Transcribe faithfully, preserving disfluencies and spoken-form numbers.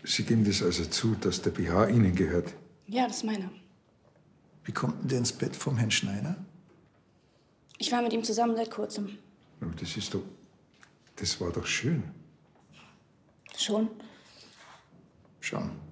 Sie geben das also zu, dass der B H Ihnen gehört? Ja, das ist meiner. Wie kommt denn der ins Bett vom Herrn Schneider? Ich war mit ihm zusammen seit kurzem. Aber das ist doch... Das war doch schön. Schon? Schon.